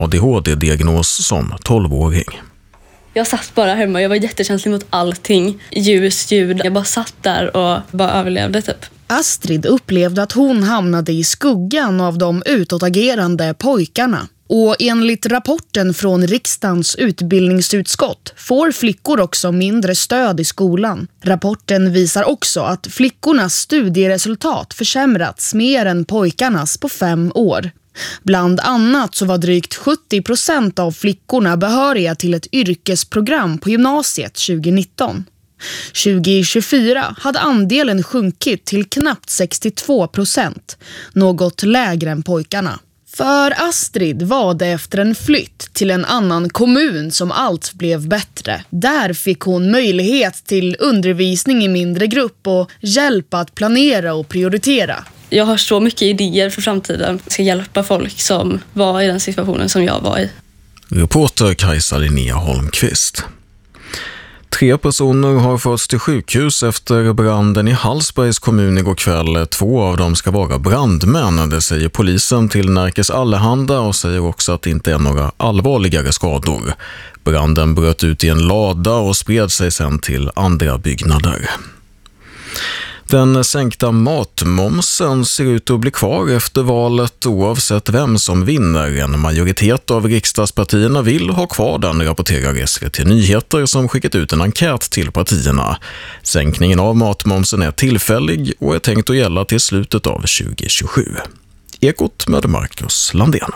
ADHD-diagnos som 12-åring. Jag satt bara hemma, jag var jättekänslig mot allting. Ljus, ljud, jag bara satt där och bara överlevde typ. Astrid upplevde att hon hamnade i skuggan av de utåtagerande pojkarna. Och enligt rapporten från riksdagens utbildningsutskott får flickor också mindre stöd i skolan. Rapporten visar också att flickornas studieresultat försämrats mer än pojkarnas på 5 år. Bland annat så var drygt 70% av flickorna behöriga till ett yrkesprogram på gymnasiet 2019. 2024 hade andelen sjunkit till knappt 62%, något lägre än pojkarna. För Astrid var det efter en flytt till en annan kommun som allt blev bättre. Där fick hon möjlighet till undervisning i mindre grupp och hjälp att planera och prioritera. Jag har så mycket idéer för framtiden. Jag ska hjälpa folk som var i den situationen som jag var i. Reporter Kajsa Linnea Holmqvist. 3 personer har förts till sjukhus efter branden i Hallsbergs kommun igår kväll. 2 av dem ska vara brandmän, det säger polisen till Närkes Allehanda och säger också att det inte är några allvarligare skador. Branden bröt ut i en lada och spred sig sedan till andra byggnader. Den sänkta matmomsen ser ut att bli kvar efter valet oavsett vem som vinner. En majoritet av riksdagspartierna vill ha kvar den, rapporterar SVT Nyheter som skickat ut en enkät till partierna. Sänkningen av matmomsen är tillfällig och är tänkt att gälla till slutet av 2027. Ekot med Marcus Landén.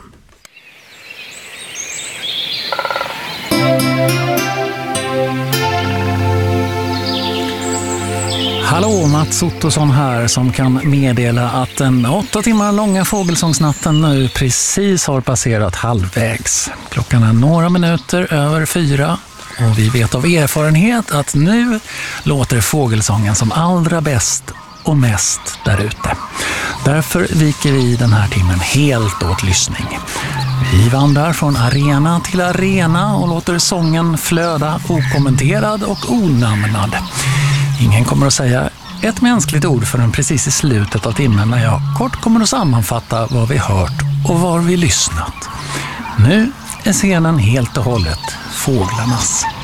Hallå, Mats Ottosson här som kan meddela att den 8 timmar långa fågelsångsnatten nu precis har passerat halvvägs. Klockan är några minuter över 4 och vi vet av erfarenhet att nu låter fågelsången som allra bäst och mest där ute. Därför viker vi den här timmen helt åt lyssning. Vi vandrar från arena till arena och låter sången flöda okommenterad och onamnad. Ingen kommer att säga ett mänskligt ord förrän precis i slutet av timmen när jag kort kommer att sammanfatta vad vi hört och var vi lyssnat. Nu är scenen helt och hållet fåglarnas.